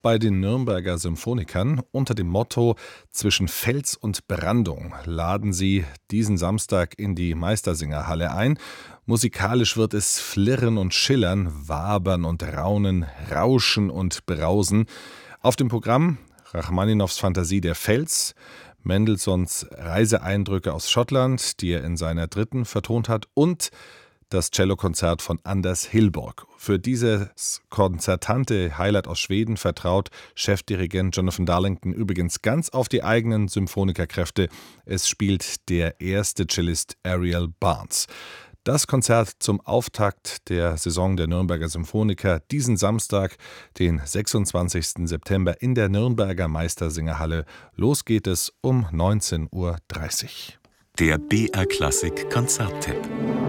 Bei den Nürnberger Symphonikern unter dem Motto „Zwischen Fels und Brandung" laden sie diesen Samstag in die Meistersingerhalle ein. Musikalisch wird es flirren und schillern, wabern und raunen, rauschen und brausen. Auf dem Programm Rachmaninows Phantasie der Fels, Mendelssohns Reiseeindrücke aus Schottland, die er in seiner dritten vertont hat, und das Cellokonzert von Anders Hillborg. Für dieses konzertante Highlight aus Schweden vertraut Chefdirigent Jonathan Darlington übrigens ganz auf die eigenen Symphonikerkräfte. Es spielt der erste Cellist Ariel Barnes. Das Konzert zum Auftakt der Saison der Nürnberger Symphoniker diesen Samstag, den 26. September in der Nürnberger Meistersingerhalle. Los geht es um 19:30 Uhr. Der BR Klassik Konzerttipp.